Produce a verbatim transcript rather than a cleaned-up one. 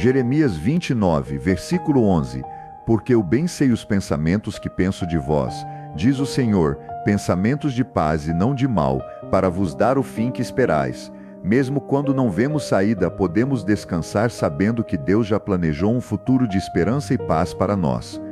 Jeremias vinte e nove, versículo onze. Porque eu bem sei os pensamentos que penso de vós, diz o Senhor, pensamentos de paz e não de mal, para vos dar o fim que esperais. Mesmo quando não vemos saída, podemos descansar sabendo que Deus já planejou um futuro de esperança e paz para nós.